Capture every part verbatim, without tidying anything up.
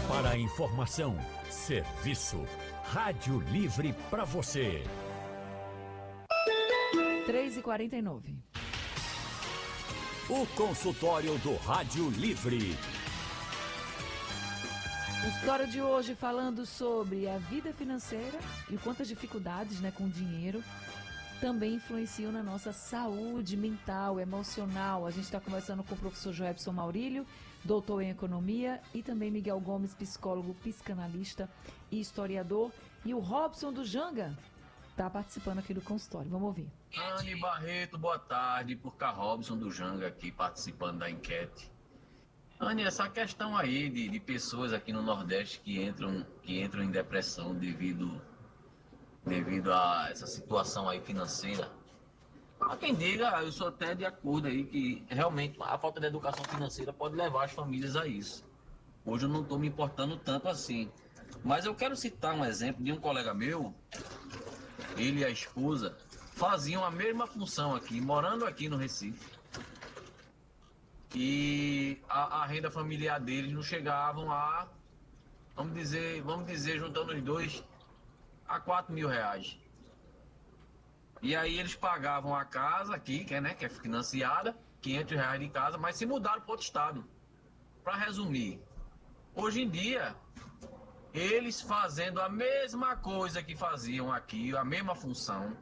para a informação, serviço. Rádio Livre para você. três e quarenta e nove. O consultório do Rádio Livre. A história de hoje falando sobre a vida financeira e quantas dificuldades, né, com o dinheiro também influenciam na nossa saúde mental, emocional. A gente está conversando com o professor Joelson Maurílio, doutor em economia, e também Miguel Gomes, psicólogo, psicanalista e historiador. E o Robson do Janga está participando aqui do consultório. Vamos ouvir. Anne Barreto, boa tarde. Por cá, Robson do Janga aqui participando da enquete. Anne, essa questão aí de, de pessoas aqui no Nordeste que entram, que entram em depressão devido, devido a essa situação aí financeira. Há quem diga, eu sou até de acordo aí, que realmente a falta de educação financeira pode levar as famílias a isso. Hoje eu não estou me importando tanto assim. Mas eu quero citar um exemplo de um colega meu, ele e a esposa faziam a mesma função aqui, morando aqui no Recife. E a, a renda familiar deles não chegavam a, vamos dizer, vamos dizer, juntando os dois, a quatro mil reais. E aí eles pagavam a casa aqui, que é, né, que é financiada, quinhentos reais de casa, mas se mudaram para outro estado. Para resumir, hoje em dia, eles fazendo a mesma coisa que faziam aqui, a mesma função,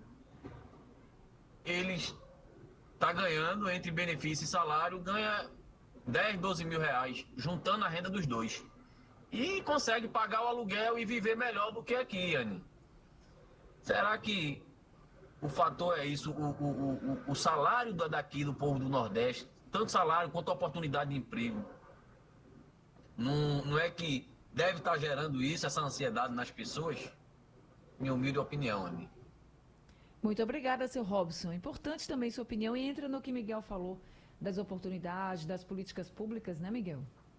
eles tá ganhando, entre benefício e salário, ganha dez, doze mil reais, juntando a renda dos dois. E consegue pagar o aluguel e viver melhor do que aqui, Anny. Será que o fator é isso, o, o, o, o salário daqui do povo do Nordeste, tanto salário quanto oportunidade de emprego, não, não é que deve estar gerando isso, essa ansiedade nas pessoas? Minha humilde opinião, Anny. Muito obrigada, seu Robson. Importante também sua opinião e entra no que Miguel falou das oportunidades, das políticas públicas, né, Miguel?